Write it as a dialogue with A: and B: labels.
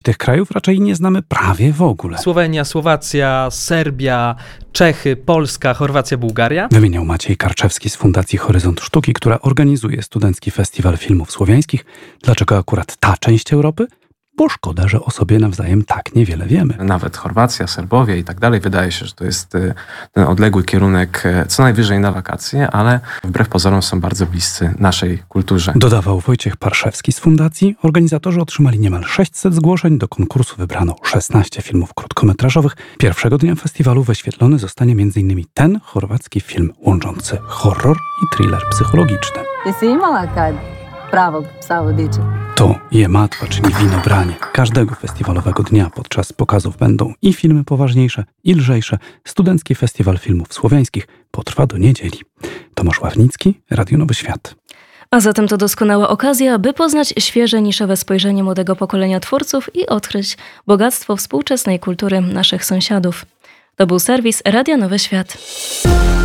A: Tych krajów raczej nie znamy prawie w ogóle.
B: Słowenia, Słowacja, Serbia, Czechy, Polska, Chorwacja, Bułgaria.
A: Wymieniał Maciej Karczewski z Fundacji Horyzont Sztuki, która organizuje Studencki Festiwal Filmów Słowiańskich. Dlaczego akurat ta część Europy? Bo szkoda, że o sobie nawzajem tak niewiele wiemy.
C: Nawet Chorwacja, Serbowie i tak dalej. Wydaje się, że to jest ten odległy kierunek co najwyżej na wakacje, ale wbrew pozorom są bardzo bliscy naszej kulturze.
A: Dodawał Wojciech Parszewski z Fundacji. Organizatorzy otrzymali niemal 600 zgłoszeń. Do konkursu wybrano 16 filmów krótkometrażowych. Pierwszego dnia festiwalu wyświetlony zostanie m.in. ten chorwacki film łączący horror i thriller psychologiczny.
D: Jesi imala kad pravog psa vodiča?
A: To Jematwa, czyli winobranie. Każdego festiwalowego dnia podczas pokazów będą i filmy poważniejsze, i lżejsze. Studencki Festiwal Filmów Słowiańskich potrwa do niedzieli. Tomasz Ławnicki, Radio Nowy Świat.
E: A zatem to doskonała okazja, by poznać świeże, niszowe spojrzenie młodego pokolenia twórców i odkryć bogactwo współczesnej kultury naszych sąsiadów. To był serwis Radia Nowy Świat.